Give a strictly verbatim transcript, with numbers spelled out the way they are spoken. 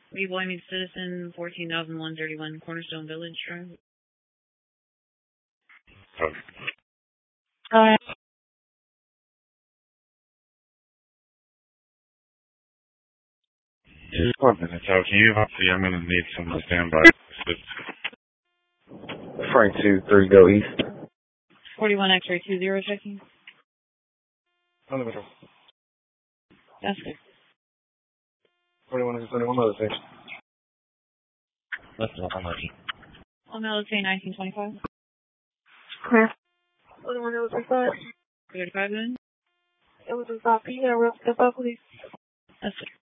B-Boy meets Citizen, fourteen thousand one thirty-one Cornerstone Village Drive. Alright. Just one minute, so can you see I'm gonna need someone to stand by. Frank two three go east. forty-one X-ray two zero checking. On the middle. That's good. forty-one is one other thing. Let's look on lucky. On L S A nineteen twenty-five. Clear. forty-one, it was inside. thirty-five then? It was inside. Can you get a real step up, please? That's good.